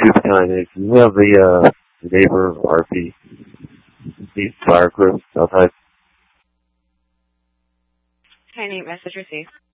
Can you have the neighbor RP fire crew outside? Tiny message received.